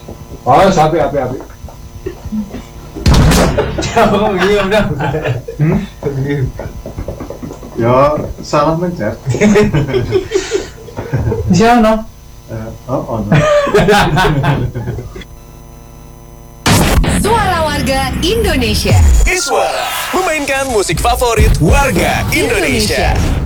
Oh, sapi. Oh iya udah. Ya, salah mencet. Siapa no? Oh, no. Suara Warga Indonesia. Iswara memainkan musik favorit warga Indonesia.